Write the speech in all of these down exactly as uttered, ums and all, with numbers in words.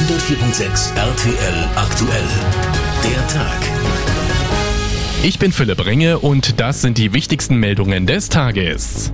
hundertvier Komma sechs R T L aktuell. Der Tag. Ich bin Philipp Ringe und das sind die wichtigsten Meldungen des Tages.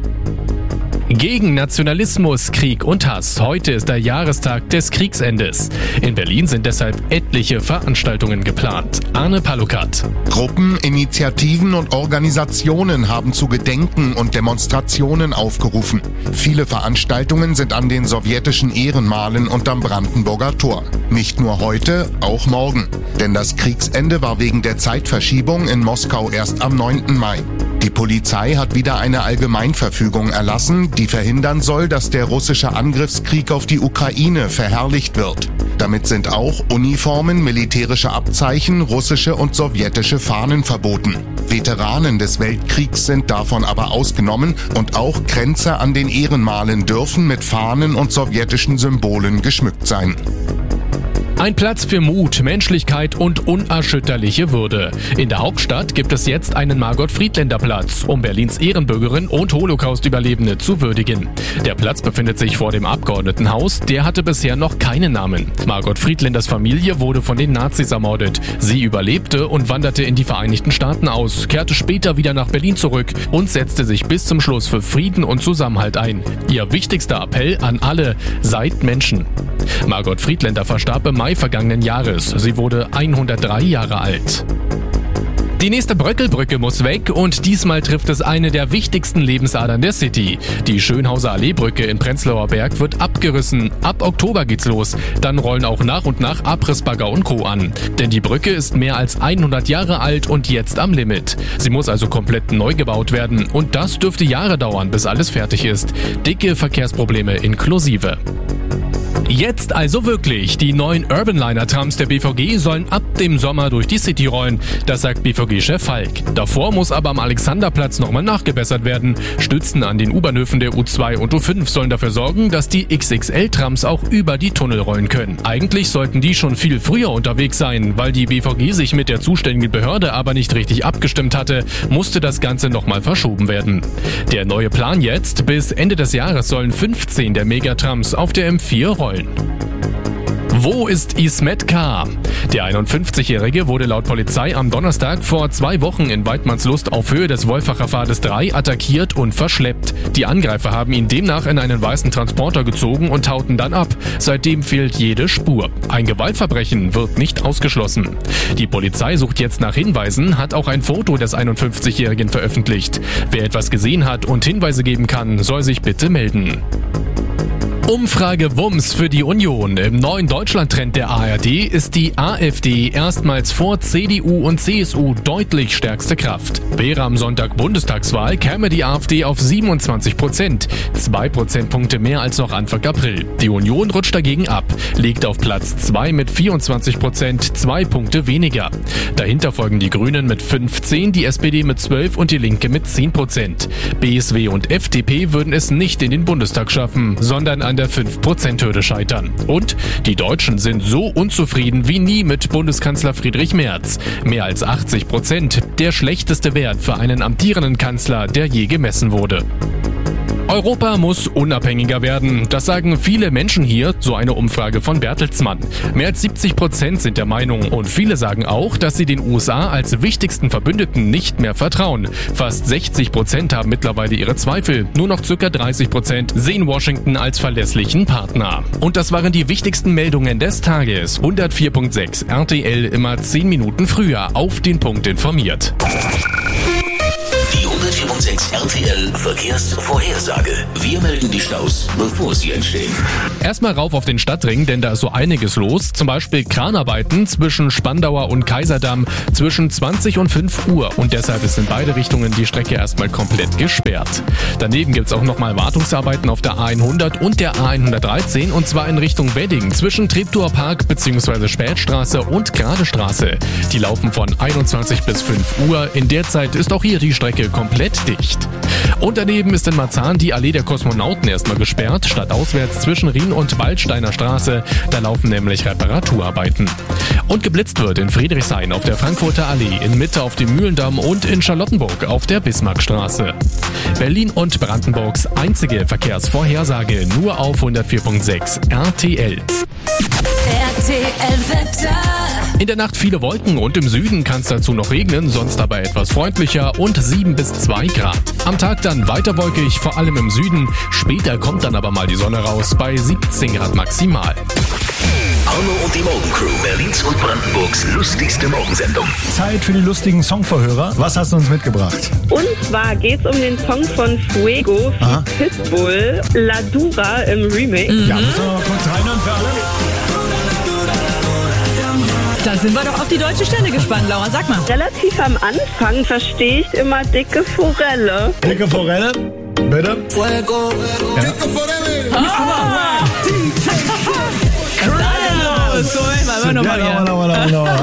Gegen Nationalismus, Krieg und Hass. Heute ist der Jahrestag des Kriegsendes. In Berlin sind deshalb etliche Veranstaltungen geplant. Arne Palukat. Gruppen, Initiativen und Organisationen haben zu Gedenken und Demonstrationen aufgerufen. Viele Veranstaltungen sind an den sowjetischen Ehrenmalen und am Brandenburger Tor. Nicht nur heute, auch morgen. Denn das Kriegsende war wegen der Zeitverschiebung in Moskau erst am neunten Mai. Die Polizei hat wieder eine Allgemeinverfügung erlassen, die verhindern soll, dass der russische Angriffskrieg auf die Ukraine verherrlicht wird. Damit sind auch Uniformen, militärische Abzeichen, russische und sowjetische Fahnen verboten. Veteranen des Weltkriegs sind davon aber ausgenommen und auch Kränze an den Ehrenmalen dürfen mit Fahnen und sowjetischen Symbolen geschmückt sein. Ein Platz für Mut, Menschlichkeit und unerschütterliche Würde. In der Hauptstadt gibt es jetzt einen Margot-Friedländer-Platz, um Berlins Ehrenbürgerin und Holocaust-Überlebende zu würdigen. Der Platz befindet sich vor dem Abgeordnetenhaus, der hatte bisher noch keinen Namen. Margot Friedländers Familie wurde von den Nazis ermordet. Sie überlebte und wanderte in die Vereinigten Staaten aus, kehrte später wieder nach Berlin zurück und setzte sich bis zum Schluss für Frieden und Zusammenhalt ein. Ihr wichtigster Appell an alle: Seid Menschen. Margot Friedländer verstarb im Mai vergangenen Jahres. Sie wurde hundertdrei Jahre alt. Die nächste Bröckelbrücke muss weg und diesmal trifft es eine der wichtigsten Lebensadern der City. Die Schönhauser Alleebrücke in Prenzlauer Berg wird abgerissen. Ab Oktober geht's los. Dann rollen auch nach und nach Abrissbagger und Co. an. Denn die Brücke ist mehr als hundert Jahre alt und jetzt am Limit. Sie muss also komplett neu gebaut werden und das dürfte Jahre dauern, bis alles fertig ist. Dicke Verkehrsprobleme inklusive. Jetzt also wirklich. Die neuen Urbanliner-Trams der B V G sollen ab dem Sommer durch die City rollen. Das sagt B V G-Chef Falk. Davor muss aber am Alexanderplatz nochmal nachgebessert werden. Stützen an den U-Bahnhöfen der U zwei und U fünf sollen dafür sorgen, dass die X X L-Trams auch über die Tunnel rollen können. Eigentlich sollten die schon viel früher unterwegs sein. Weil die B V G sich mit der zuständigen Behörde aber nicht richtig abgestimmt hatte, musste das Ganze nochmal verschoben werden. Der neue Plan jetzt: bis Ende des Jahres sollen fünfzehn der Megatrams auf der M vier rollen. Wo ist Ismet K.? Der einundfünfzigjährige wurde laut Polizei am Donnerstag vor zwei Wochen in Waidmannslust auf Höhe des Wolfacher Pfades drei attackiert und verschleppt. Die Angreifer haben ihn demnach in einen weißen Transporter gezogen und hauten dann ab. Seitdem fehlt jede Spur. Ein Gewaltverbrechen wird nicht ausgeschlossen. Die Polizei sucht jetzt nach Hinweisen, hat auch ein Foto des einundfünfzigjährigen veröffentlicht. Wer etwas gesehen hat und Hinweise geben kann, soll sich bitte melden. Umfrage Wumms für die Union. Im neuen Deutschland-Trend der A R D ist die AfD erstmals vor C D U und C S U deutlich stärkste Kraft. Wäre am Sonntag Bundestagswahl, käme die AfD auf siebenundzwanzig Prozent. Zwei Prozentpunkte mehr als noch Anfang April. Die Union rutscht dagegen ab, liegt auf Platz zwei mit vierundzwanzig Prozent, zwei Punkte weniger. Dahinter folgen die Grünen mit fünfzehn, die S P D mit zwölf und die Linke mit zehn Prozent. B S W und F D P würden es nicht in den Bundestag schaffen, sondern an der fünf Prozent Hürde scheitern. Und die Deutschen sind so unzufrieden wie nie mit Bundeskanzler Friedrich Merz. Mehr als achtzig Prozent, der schlechteste Wert für einen amtierenden Kanzler, der je gemessen wurde. Europa muss unabhängiger werden. Das sagen viele Menschen hier, so eine Umfrage von Bertelsmann. Mehr als siebzig Prozent sind der Meinung und viele sagen auch, dass sie den U S A als wichtigsten Verbündeten nicht mehr vertrauen. Fast sechzig Prozent haben mittlerweile ihre Zweifel. Nur noch ca. dreißig Prozent sehen Washington als verlässlichen Partner. Und das waren die wichtigsten Meldungen des Tages. hundertvier Komma sechs R T L immer zehn Minuten früher auf den Punkt informiert. Die hundertvier Komma sechs R T L Verkehrsvorhersage. Wir melden die Staus, bevor sie entstehen. Erstmal rauf auf den Stadtring, denn da ist so einiges los. Zum Beispiel Kranarbeiten zwischen Spandauer und Kaiserdamm zwischen zwanzig und fünf Uhr. Und deshalb ist in beide Richtungen die Strecke erstmal komplett gesperrt. Daneben gibt's auch nochmal Wartungsarbeiten auf der A hundert und der A hundertdreizehn. Und zwar in Richtung Wedding zwischen Treptower Park bzw. Spätstraße und Gradestraße. Die laufen von einundzwanzig bis fünf Uhr. In der Zeit ist auch hier die Strecke komplett dicht. Und daneben ist in Marzahn die Allee der Kosmonauten erstmal gesperrt, stadtauswärts zwischen Rien und Waldsteiner Straße. Da laufen nämlich Reparaturarbeiten. Und geblitzt wird in Friedrichshain auf der Frankfurter Allee, in Mitte auf dem Mühlendamm und in Charlottenburg auf der Bismarckstraße. Berlin und Brandenburgs einzige Verkehrsvorhersage nur auf hundertvier Komma sechs R T L. T L-Wetter. In der Nacht viele Wolken und im Süden kann es dazu noch regnen, sonst aber etwas freundlicher und sieben bis zwei Grad. Am Tag dann weiter wolkig, vor allem im Süden. Später kommt dann aber mal die Sonne raus, bei siebzehn Grad maximal. Arno und die Morgencrew, Berlins und Brandenburgs lustigste Morgensendung. Zeit für die lustigen Songverhörer. Was hast du uns mitgebracht? Und zwar geht es um den Song von Fuego, Aha. Pitbull, La Dura im Remix. Mhm. Ja, müssen wir mal kurz reinhören für alle? Da sind wir doch auf die deutsche Stelle gespannt, Laura. Sag mal. Relativ am Anfang verstehe ich immer dicke Forelle. Dicke Forelle, bitte. Fuego, Ja. Dicke Forelle. Was ist da denn los? Moment mal, Ja, nochmal nochmal, wieder. nochmal, nochmal.